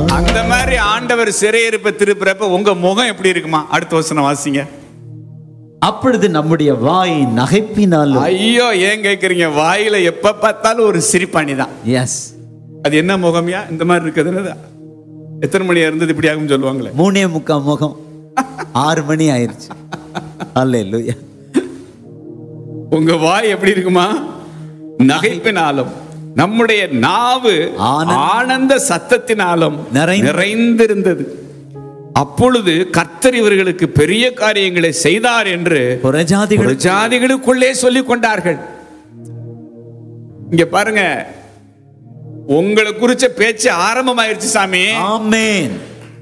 அந்த மாதிரி ஆண்டவர் சிறையிருப்ப திருப்புறப்ப உங்க முகம் எப்படி இருக்குமா? அடுத்த வசனம் வாசிங்க. அப்பொழுது நம்முடைய வாய் நகைப்பினாலும். ஐயோ, ஏன் கேக்குறீங்க? வாயில எப்ப பார்த்தாலும் ஒரு சிரிப்பாணி தான். எஸ். அது என்ன முகம்யா இந்த மாதிரி இருக்குதுன்னு? எத்தனை மணியா இருந்தது இப்படி ஆகும் சொல்லுவாங்களே. 3:45 முகம் 6 மணி ஆயிருச்சு. அல்லேலூயா. உங்க வாய் எப்படி இருக்குமா? நகைப்பினாலும் நம்முடைய நாவு ஆனந்த சத்தத்தினாலும் நிறைந்திருந்தது. அப்பொழுது கர்த்தர் இவர்களுக்கு பெரிய காரியங்களை செய்தார் என்று புறஜாதிகளுக்குள்ளே சொல்லிக் கொண்டார்கள். இங்க பாருங்க, உங்களை குறிச்ச பேச்சு ஆரம்பமாயிருச்சு சாமி. ஆமென்.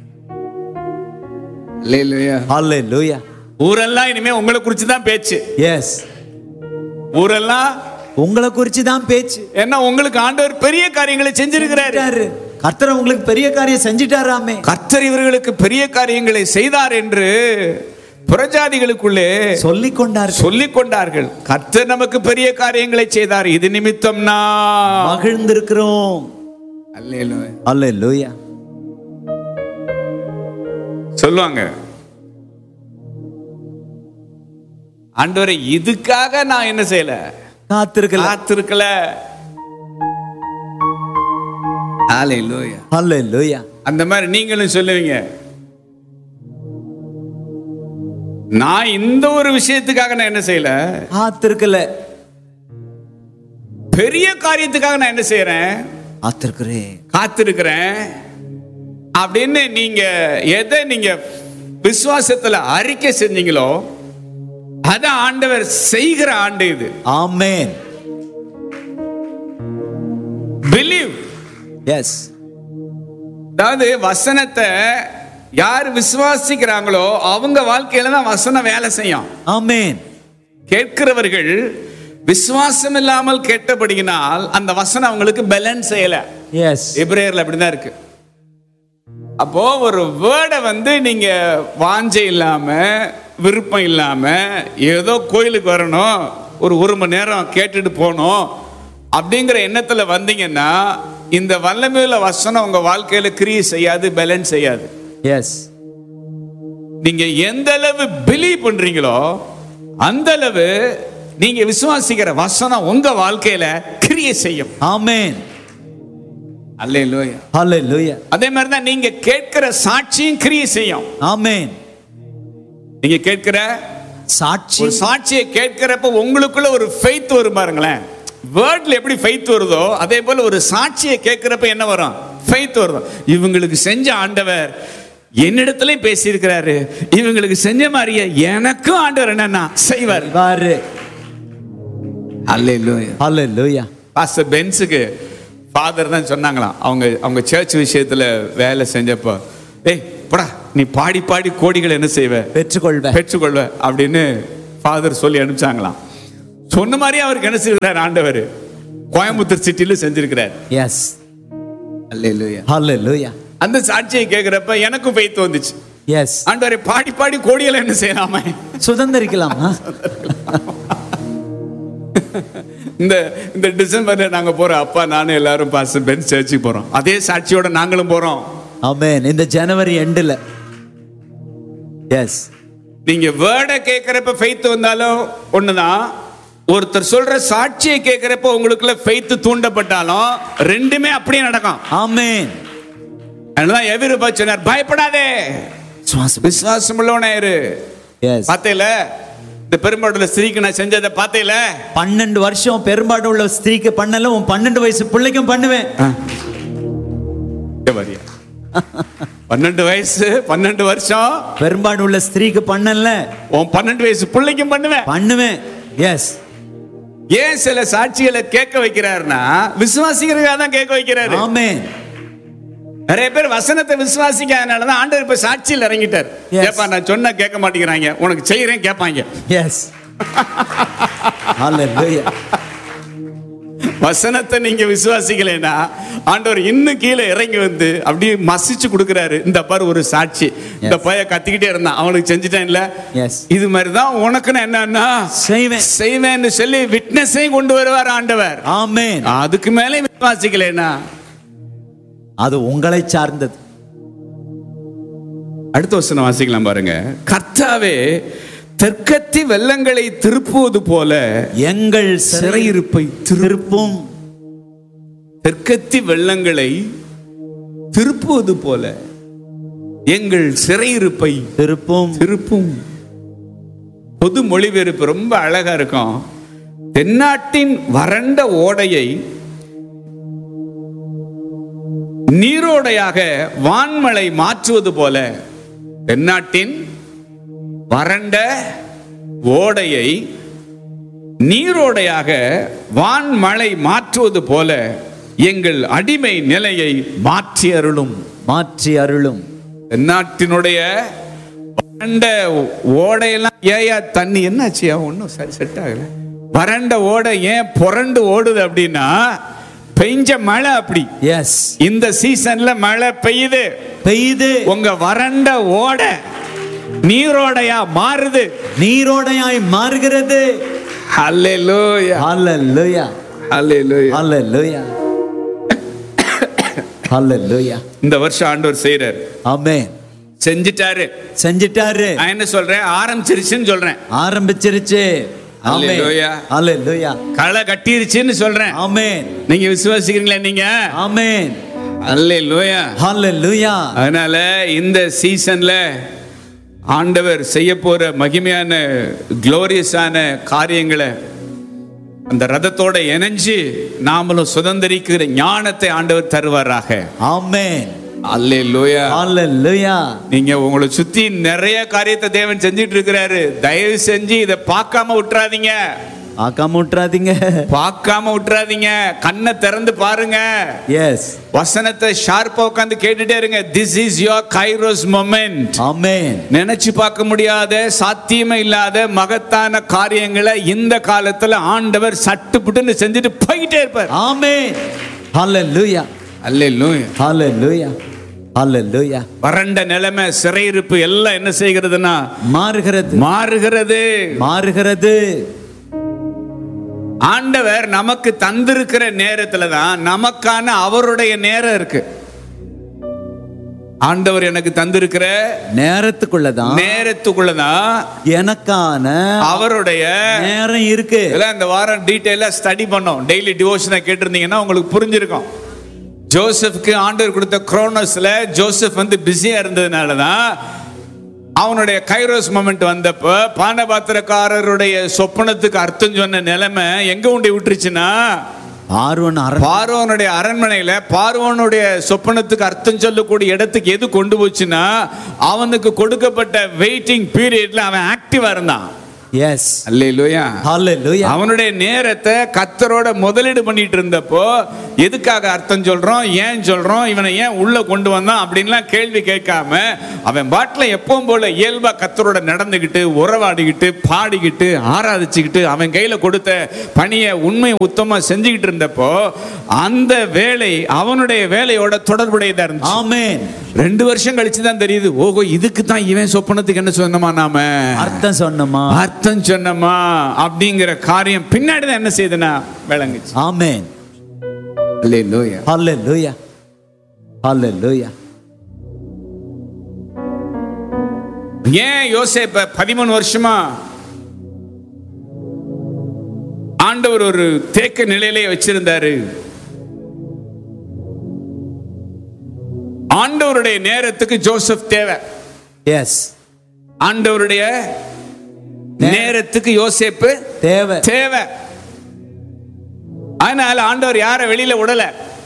அல்லேலூயா. அல்லேலூயா. ஊரெல்லாம் இனிமே உங்களை குறிச்சு தான் பேச்சு. எஸ். ஊரெல்லாம் உங்களை குறிச்சு தான் பேச்சு. ஏன்னா உங்களுக்கு ஆண்டவர் பெரிய காரியங்களை செஞ்சிருக்கிறாரு. கர்த்தர் உங்களுக்கு பெரிய காரியம் செஞ்சிட்டாராமே. கர்த்தர் இவர்களுக்கு பெரிய காரியங்களை செய்தார் என்று புறஜாதிகளுக்குள்ளே சொல்லிக் கொண்டார்கள். கர்த்தர் நமக்கு பெரிய காரியங்களை செய்தார், இது நிமித்தம் நான் மகிழ்ந்திருக்கிறோம். அல்லேலூயா. அல்லேலூயா. சொல்லுவாங்க, ஆண்டவரே இதுக்காக நான் என்ன செய்யல, காத்திருக்கல. அல்லேலூயா. அல்லேலூயா. அந்த மாதிரி நீங்களும் சொல்லுவீங்க, நான் இந்த ஒரு விஷயத்துக்காக நான் என்ன செய்யல, பெரிய காரியத்துக்காக நான் என்ன செய்யறேன், காத்திருக்கிறேன் அப்படின்னு நீங்க எதை நீங்க விசுவாசத்துல அறிக்கை செஞ்சீங்களோ அத ஆண்டவர் செய்கிற ஆண்டு இது. ஆமென். பிலீவ். எஸ். அதாவது வசனத்தை யார் விசுவாசிக்கிறாங்களோ அவங்க வாழ்க்கையில தான் வசனம் வேலை செய்யும். ஆமென். கேட்கிறவர்கள் விசுவாசம் இல்லாமல் கேட்டபடியினால் அந்த வசனம் அவங்களுக்கு பேலன்ஸ் செய்யல. எஸ். எபிரேயர்ல அப்படிதான் இருக்கு. அப்போ ஒரு வேர்டை நீங்க வாஞ்சை இல்லாம விருப்பம் இல்லாம ஏதோ கோயிலுக்கு வரணும், ஒரு மணி நேரம் கேட்டுட்டு போகணும் அப்படிங்கிற எண்ணத்துல வந்தீங்கன்னா இந்த வல்லமையுள்ள வசனம் உங்க வாழ்க்கையில கிரியை செய்யாது, பேலன்ஸ் செய்யாது. எஸ். நீங்க எந்த அளவு பிலீவ் பண்றீங்களோ அந்த அளவு நீங்க விசுவாசிக்கிற வசனம் உங்க வாழ்க்கையில கிரியை செய்யும். ஆமென். அல்லேலூயா. அல்லேலூயா. அதே மாதிரி தான் நீங்க கேட்கிற சாட்சியும் கிரியை செய்யும். ஆமென். நீங்க கேட்கிற சாட்சியை கேட்கிறப்ப உங்களுக்குள்ள ஒரு ஃபெய்த் வரும் பாருங்களேன். வேர்ட்ல எப்படி ஃபெய்த் வருதோ அதே போல ஒரு சாட்சியை கேட்கிறப்ப என்ன வரும், ஃபெய்த் வரும். இவங்களுக்கு செஞ்ச ஆண்டவர் என்னிடத்திலே பேசியிருக்கிறாரு, இவங்களுக்கு செஞ்ச மாதிரியே எனக்கும் ஆண்டவர் என்னன்னா செய்வார். அல்லேலூயா. அல்லேலூயா. பாஸ்டர் பென்ஸுக்கு ஃபாதர் தான் சொன்னாங்களாம், அவங்க சர்ச் விஷயத்துல வேலை செஞ்சப்போ, ஏய் போடா நீ பாடி பாடி கோடிகள் என்ன செய்வ, பெற்றுக்கொள்வ அப்படின்னு ஃபாதர் சொல்லி அனுப்பிச்சாங்களாம். சொன்ன மாதிரி அவருக்கு என்ன செய்கிறார் ஆண்டவர் கோயம்புத்தூர் சிட்டில செஞ்சிருக்கிறார். எஸ். அல்லேலூயா. அல்லேலூயா. அந்த சாட்சியை கேட்கிறப்ப எனக்கும் ஃபெய்த் வந்துச்சு. எஸ். ஆண்டவரே பாடி பாடி கோடிகளை என்ன செய்யலாமா, சுதந்திரிக்கலாமா. இந்த டிசம்பர்ல நாங்க போறோம், அப்பா நானும் எல்லாரும் பாஸ்டர் பென்ஸ் சர்ச்சுக்கு போறோம், அதே சாட்சியோட நாங்களும் போறோம். ஆமென். இந்த ஜனவரி எண்டுல. எஸ். நீங்க வேர்டை கேட்கிறப்ப ஃபெய்த் வந்தாலும் ஒண்ணுதான், ஒருத்தர் சொல்ற சாட்சியை கேட்கிறப்ப உங்களுக்குள்ள ஃபெய்த் தூண்டப்பட்டாலும் ரெண்டுமே அப்படியே நடக்கும். ஆமென். அதனால எவிரு சொன்னார், பயப்படாதே விசுவாசம் உள்ளவனா இரு. பாத்தீல இந்த பெரும்பாடுள்ள ஸ்திரீக்கு நான் செஞ்சதை பாத்தீல, 12 வருஷம் பெரும்பாடு உள்ள ஸ்திரீக்கு பண்ணல, உன் 12 வயசு பிள்ளைக்கும் பண்ணுவேன். 12 வயசு 12 வருஷம் பெரும்பாடு உள்ள ஸ்திரீக்கு பண்ணல, உன் 12 வயசு பிள்ளைக்கும் பண்ணுவேன். எஸ். ஏன் சில சாட்சிகளை கேட்க வைக்கிறாருன்னா விசுவாசிக்கிறதுக்காக தான் கேட்க வைக்கிறாரு. ஆமென். நிறைய பேர் வசனத்தை விசுவாசிக்காதனாலதான் ஆண்டவர் இப்ப சாட்சியில் இறங்கிட்டார். ஏப்பா நான் சொன்னா கேட்க மாட்டேங்கிறாங்க, உனக்கு செய்யறேன் கேட்பாங்க. எஸ். ஹalleluya. வசனத்தை நீங்க விசுவாசிக்கலைன்னா ஆண்டவர் இன்னும் கீழே இறங்கி வந்து அப்படியே மசிச்சு கொடுக்கிறாரு. இந்த பாரு ஒரு சாட்சி, இந்த பைய கத்திக்கிட்டே இருந்தான், அவனுக்கு செஞ்சுட்டேன் இல்ல, இது மாதிரிதான் உனக்கு நான் என்னன்னா செய்வேன்னு சொல்லி விட்னஸையும் கொண்டு வருவார் ஆண்டவர். ஆமென். அதுக்கு மேலே விசுவாசிக்கலைன்னா அது உங்களை சார்ந்தது. அடுத்த வசனம் வாசிக்கலாம் பாருங்க. கர்த்தாவே, தெற்கத்தி வெள்ளங்களை திருப்புவது போல எங்கள் சிறையிருப்பை திருப்பும். தெற்கத்தி வெள்ளங்களை திருப்புவது போல எங்கள் சிறையிருப்பை திருப்பும். திருப்பும். பொது மொழிபெயர்ப்பு ரொம்ப அழகா இருக்கும். தென்னாட்டின் வறண்ட ஓடையை நீரோடையாக வான்மழை மாற்றுவது போல, தென்னாட்டின் வறண்ட ஓடையை நீரோடையாக வான்மழை மாற்றுவது போல எங்கள் அடிமை நிலையை மாற்றி அருளும். மாற்றி அருளும். தென்னாட்டினுடைய வறண்ட ஓடையெல்லாம் ஏயா தண்ணி என்னாச்சியா? ஒன்றும் சரி செட் ஆகல. வறண்ட ஓடை ஏன் புரண்டு ஓடுது அப்படின்னா, பெஞ்ச மழை அப்படி. எஸ், இந்த சீசன்ல மழை பெய்யுது பெய்யுது. உங்க வறண்ட ஓடை நீரோடையா மாறுது, நீரோடையாய் மாறுகிறது. ஹல்லேலூயா, ஹல்லேலூயா, ஹல்லேலூயா, ஹல்லேலூயா, ஹல்லேலூயா. இந்த வருஷம் ஆண்டவர் செய்றார். ஆமென். செஞ்சிட்டாரு, செஞ்சிட்டாரு. நான் என்ன சொல்றேன், ஆரம்பிச்சிருச்சுன்னு சொல்றேன். ஆரம்பிச்சிருச்சு. ஹல்லேலூயா, ஹல்லேலூயா. களை கட்டிருச்சுன்னு சொல்றேன். ஆமென். நீங்க விசுவாசிக்கிறீங்களா? நீங்க ஆமென். ஹல்லேலூயா, ஹல்லேலூயா. அதனால இந்த சீசன்ல ஆண்டவர் செய்ய போற மகிமையான குளோரியஸான காரியங்களை அந்த ரதத்தோட இணைஞ்சு நாமளும் சுதந்திரிக்கிற ஞானத்தை ஆண்டவர் தருவாராக. ஆமென். அல்லேலூயா, ஹல்லேலூயா. நீங்க உங்களை சுத்தி நிறைய காரியத்தை தேவன் செஞ்சிட்டு இருக்கிறாரு. தயவு செஞ்சு இதை பார்க்காம விட்டுறாதீங்க, பார்க்காம விட்டுறாதீங்க, பார்க்காம விட்டுறாதீங்க. கண்ணை திறந்து பாருங்க. எஸ், வசனத்தை ஷார்ப்பா உட்கார்ந்து கேட்டுட்டே இருங்க. This is your kairos moment. ஆமென். நினைச்சு பார்க்க முடியாத, சாத்தியமே இல்லாத மகத்தான காரியங்களை இந்த காலத்துல ஆண்டவர் சட்டுப்புட்டுன்னு செஞ்சுட்டு போயிட்டே இருப்பார். ஆமென். ஹல்லேலூயா, அல்லேலூயா, ஹல்லேலூயா, ஹல்லேலூயா. வறண்ட நிலைமை, சிறையிருப்பு எல்லாம் என்ன செய்கிறதுனா மாறுகிறது, மாறுகிறது, மாறுகிறது. ஆண்டவர் நமக்கு தந்திருக்கிற நேரத்துல தான் நமக்கான அவருடைய நேரம் இருக்கு. ஆண்டவர் எனக்கு தந்திருக்கிற நேரத்துக்குள்ளதான் எனக்கான அவருடைய நேரம் இருக்கு. இந்த வாரம் டீடைலா ஸ்டடி பண்ணோம். டெய்லி டிவோஷனை கேட்டிருந்தீங்கன்னா உங்களுக்கு புரிஞ்சிருக்கும். ஜோசப்க்கு ஆண்டவர் கொடுத்த குரோனோஸ்ல ஜோசப் பிஸியா இருந்ததுனாலதான் அவனுடைய கைரோஸ் மொமெண்ட் வந்தப்ப பானபாத்திரக்காரருடைய சொப்பனத்துக்கு அர்த்தம் சொன்ன நிலைமை எங்க உண்டி விட்டுருச்சுன்னா, பார்வோனுடைய அரண்மனையில பார்வோனுடைய சொப்பனத்துக்கு அர்த்தம் சொல்லக்கூடிய இடத்துக்கு எது கொண்டு போச்சுன்னா, அவனுக்கு கொடுக்கப்பட்ட வெயிட்டிங் பீரியட்ல அவன் ஆக்டிவா இருந்தான். எஸ், அல்லேலூயா, ஹல்லேலூயா. அவனுடைய நேரத்தை கர்த்தரோட முதலீடு பண்ணிட்டு இருந்தப்போ எதுக்காக அர்த்தம் சொல்றோம், ஏன் சொல்றோம், இவனை ஏன் உள்ள கொண்டு வந்தான் அப்படின்லாம் கேள்வி கேட்காம அவன் பாட்டுல எப்பவும் போல இயல்பா கர்த்தரோட நடந்துகிட்டு, உறவாடிக்கிட்டு, பாடிக்கிட்டு, ஆராதிச்சுக்கிட்டு, அவன் கையில கொடுத்த பணியை உண்மை உத்தமா செஞ்சுக்கிட்டு இருந்தப்போ அந்த வேலை அவனுடைய வேலையோட தொடர்புடையதா இருந்துச்சு. ஆமென். 2 வருஷம் கழிச்சு தான் தெரியுது, ஓகோ இதுக்கு தான் இவன் சொப்பனத்துக்கு என்ன சொன்னமா, நாம அர்த்தம் சொன்னமா அப்படிங்கிற காரியம் பின்னாடி தான் என்ன செய்யுதுன்னா விளங்குச்சு. ஆமென். அல்லேலூயா, ஹல்லேலூயா, ஹல்லேலூயா. ஏன் யோசேப்ப 13 வருஷமா ஆண்டவர் ஒரு தேக்க நிலையிலே வச்சிருந்தாரு? ஆண்டவருடைய நேரத்துக்கு ஜோசப் தேவை. எஸ், ஆண்டவருடைய நேரத்துக்கு யோசேப்பு தேவை. அதனால ஆண்டவர் யாரை வெளியில விடல?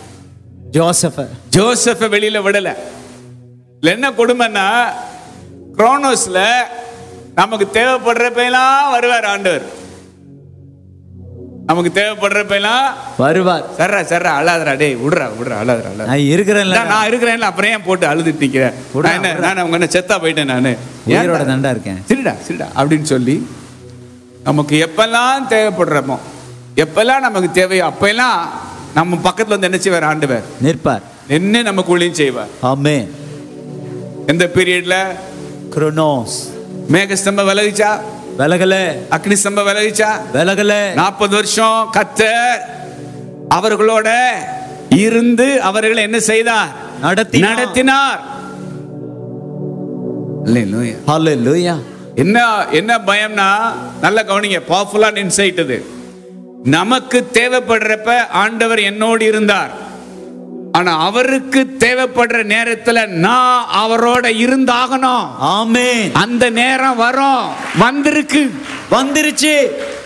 ஜோசப்ப வெளியில விடல. என்ன கொடுமைன்னா, குரோனோஸ்ல நமக்கு தேவைப்படுறப்பெல்லாம் வருவார் ஆண்டவர். நமக்கு தேவைப்படுறப்பெல்லாம் வருவார். சர்ரா அழாதரா, டேய் விடுறா அழாதரா, நான் இருக்கிறேன்ல, அப்புறம் ஏன் போட்டு அழுதுட்டு நிக்கிறேன்? நான் அவங்க என்ன செத்தா போயிட்டேன், நானு உயிரோட தண்டா இருக்கேன், சிரிடா அப்படின்னு சொல்லி நமக்கு எப்பெல்லாம் தேவைப்படுறோமோ, எப்பெல்லாம் நமக்கு தேவையோ அப்பெல்லாம் நம்ம பக்கத்துல வந்து என்ன செய்வார்? ஆண்டவர் நிற்பார், நின்று நமக்கு ஊழியம் செய்வார். ஆமென். எந்த பீரியட்ல? குரோனோஸ். மேகஸ்தம்பம் விலகிச்சா? விலகல. அக்னி ஸ்தம்பம் விலகிச்சா? விலகல. 40 வருஷம் கர்த்தர் அவர்களோட இருந்து அவர்களை என்ன செய்தார்? நடத்தினார். அல்லேலூயா. ஹalleluya. என்ன என்ன பயம்னா, நல்ல கவனிங்க, பவர்ஃபுல்லான இன்சைட் இது. நமக்கு தேவைப்படுறப்ப ஆண்டவர் என்னோடு இருந்தார். ஆனா அவருக்கு தேவைப்படுற நேரத்துல நான் அவரோட இருந்தாகணும். ஆமென். அந்த நேரம் வரும், வந்திருக்கு, வந்துருச்சு.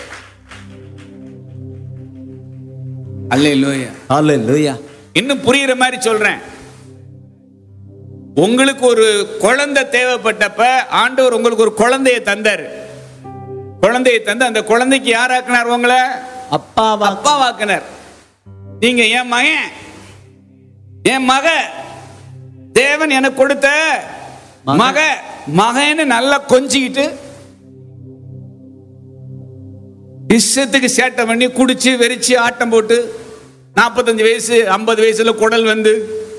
அல்லேலூயா. ஹalleluya. இன்னும் புரியுற மாதிரி சொல்றேன். உங்களுக்கு ஒரு குழந்தை தேவைப்பட்டப்ப ஆண்டவர் உங்களுக்கு ஒரு குழந்தையை தந்தார். குழந்தையை தந்து அந்த குழந்தைக்கு யாராக்குனார்? உங்களை அப்பாவாக்குனார். நீங்க என் மகன், என் மக, தேவன் எனக்கு கொடுத்த மகன்னு நல்லா கொஞ்சிக்கிட்டு இஷ்டத்துக்கு சேட்டை பண்ணி குடிச்சு வெறிச்சு ஆட்டம் போட்டு 45 வயசு 50 வயசுல குடல் வந்து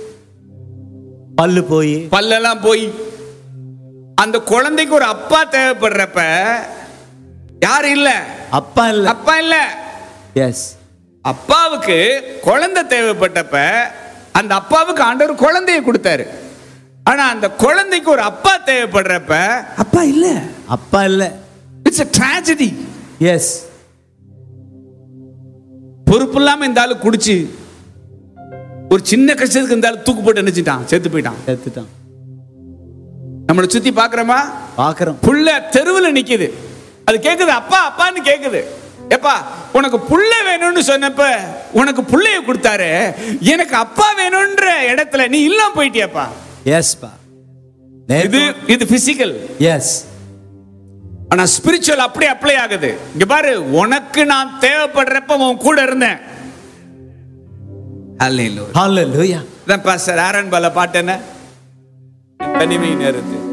பல்லெல்லாம் போய் அந்த குழந்தைக்கு ஒரு அப்பா தேவைப்படுறப்ப யாரு இல்ல? அப்பா இல்ல. எஸ். அப்பாவுக்கு குழந்தை தேவைப்பட்டப்ப அந்த அப்பாவுக்கு ஆண்டவர் குழந்தையை கொடுத்தாரு. ஆனா அந்த குழந்தைக்கு ஒரு அப்பா தேவைப்படுறப்ப அப்பா இல்ல. It's a tragedy. எஸ். பொறுப்பு இல்லாம இந்த ஆளு குடிச்சு ஒரு சின்ன கஷ்டத்துக்கு இந்த ஆளு தூக்கு போட்டு நினைச்சிட்டான், செத்து போயிட்டான். நம்மளை சுத்தி பாக்குறோமா? பாக்குறோம். புள்ள தெருவில் நிக்குது, அது கேக்குது, அப்பா அப்பான்னு கேக்குது. எப்பா உனக்கு புள்ள வேணும்னு சொன்னப்ப உனக்கு புள்ளைய கொடுத்தாரு, எனக்கு அப்பா வேணும்ன்ற இடத்துல நீ இல்லாம போயிட்டியப்பா. எஸ்பா. இது பிசிக்கல். எஸ். ஆனா ஸ்பிரிச்சுவல் அப்படியே அப்ளை ஆகுது. இங்க பாரு, உனக்கு நான் தேவைப்படுறப்ப உன் கூட இருந்தேன். ஹalleluya. ஹalleluya. பாஸ்டர் ஆரன் பால பாட்டு என்ன? தனிமை நேரத்து